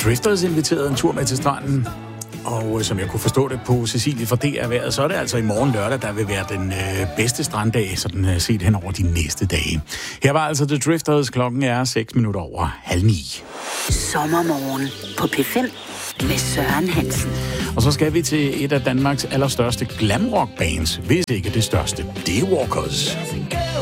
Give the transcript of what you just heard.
Drifters inviterede en tur med til stranden. Og som jeg kunne forstå det på Cecilie fra DR-vejret, så er det altså i morgen lørdag, der vil være den bedste stranddag, sådan set hen over de næste dage. Her var altså The Drifters, klokken er 8:06. Sommermorgen på P5 med Søren Hansen. Og så skal vi til et af Danmarks allerstørste glamrock bands, hvis ikke det største. Det er Walkers.